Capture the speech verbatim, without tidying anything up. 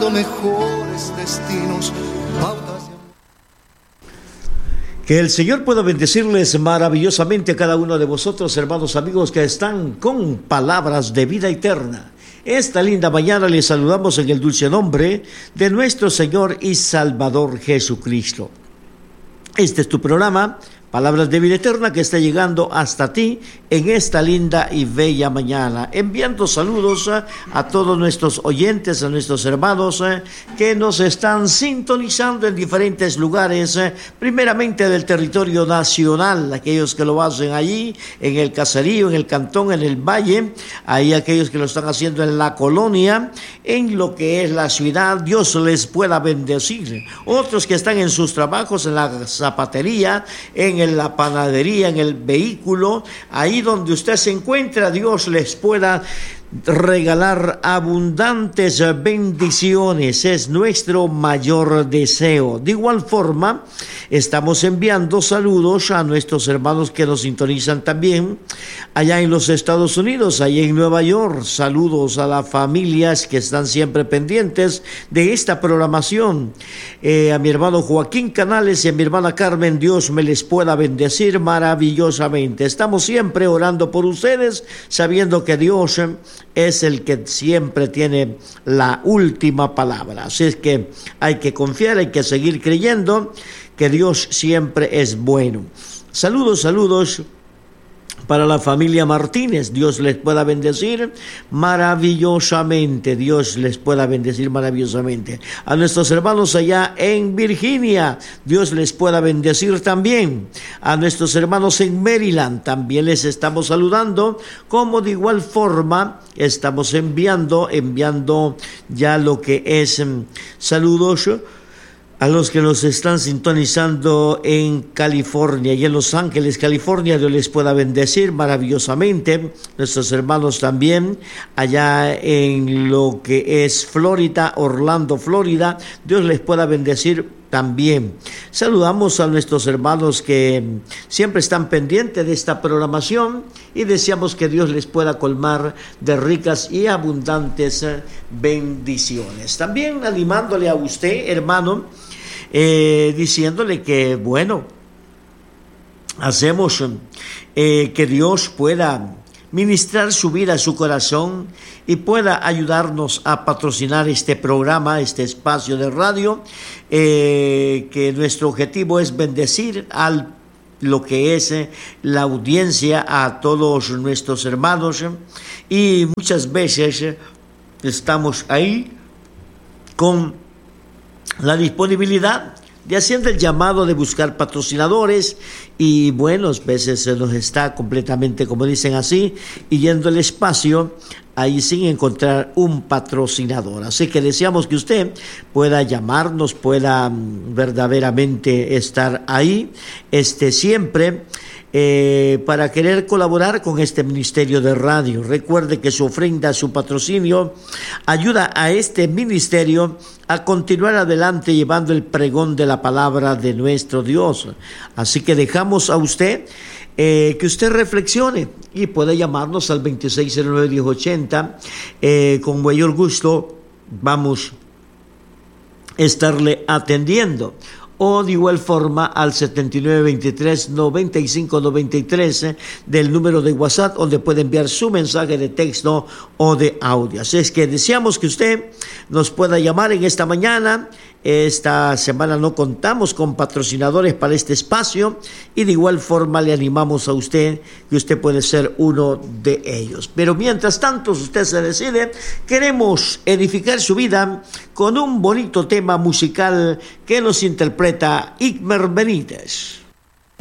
buscando mejores destinos, pautas. Que el Señor pueda bendecirles maravillosamente a cada uno de vosotros, hermanos amigos, que están con palabras de vida eterna. Esta linda mañana les saludamos en el dulce nombre de nuestro Señor y Salvador Jesucristo. Este es tu programa, Palabras de Vida Eterna, que está llegando hasta ti en esta linda y bella mañana, enviando saludos a, a todos nuestros oyentes, a nuestros hermanos eh, que nos están sintonizando en diferentes lugares, eh, primeramente del territorio nacional, aquellos que lo hacen allí, en el caserío, en el cantón, en el valle, ahí aquellos que lo están haciendo en la colonia, en lo que es la ciudad, Dios les pueda bendecir. Otros que están en sus trabajos, en la zapatería, en en la panadería, en el vehículo, ahí donde usted se encuentra, Dios les pueda regalar abundantes bendiciones, es nuestro mayor deseo. De igual forma, estamos enviando saludos a nuestros hermanos que nos sintonizan también allá en los Estados Unidos, allá en Nueva York. Saludos a las familias que están siempre pendientes de esta programación. Eh, a mi hermano Joaquín Canales y a mi hermana Carmen, Dios me les pueda bendecir maravillosamente. Estamos siempre orando por ustedes, sabiendo que Dios es el que siempre tiene la última palabra. Así es que hay que confiar, hay que seguir creyendo que Dios siempre es bueno. Saludos, saludos para la familia Martínez, Dios les pueda bendecir maravillosamente, Dios les pueda bendecir maravillosamente. A nuestros hermanos allá en Virginia, Dios les pueda bendecir también. A nuestros hermanos en Maryland, también les estamos saludando, como de igual forma estamos enviando, enviando ya lo que es um, saludos a los que nos están sintonizando en California y en Los Ángeles, California. Dios les pueda bendecir maravillosamente. Nuestros hermanos también allá en lo que es Florida, Orlando, Florida, Dios les pueda bendecir también. Saludamos a nuestros hermanos que siempre están pendientes de esta programación y deseamos que Dios les pueda colmar de ricas y abundantes bendiciones. También animándole a usted, hermano, eh, diciéndole que, bueno, hacemos eh, que Dios pueda ministrar su vida, su corazón, y pueda ayudarnos a patrocinar este programa, este espacio de radio, eh, que nuestro objetivo es bendecir al lo que es eh, la audiencia, a todos nuestros hermanos, eh, y muchas veces eh, estamos ahí con la disponibilidad de haciendo el llamado de buscar patrocinadores, y buenas veces se nos está completamente, como dicen así, y yendo el espacio ahí sin encontrar un patrocinador. Así que deseamos que usted pueda llamarnos, pueda verdaderamente estar ahí, este siempre eh, para querer colaborar con este ministerio de radio. Recuerde que su ofrenda, su patrocinio, ayuda a este ministerio a continuar adelante llevando el pregón de la palabra de nuestro Dios. Así que dejamos a usted Eh, que usted reflexione y puede llamarnos al veintiséis cero nueve, diez ochenta. Eh, con mayor gusto vamos a estarle atendiendo. O de igual forma al setenta y nueve veintitrés noventa y cinco noventa y tres eh, del número de WhatsApp, donde puede enviar su mensaje de texto o de audio. Así es que deseamos que usted nos pueda llamar en esta mañana. Esta semana no contamos con patrocinadores para este espacio, y de igual forma le animamos a usted que usted puede ser uno de ellos. Pero mientras tanto, si usted se decide, queremos edificar su vida con un bonito tema musical que nos interpreta Igmer Benítez.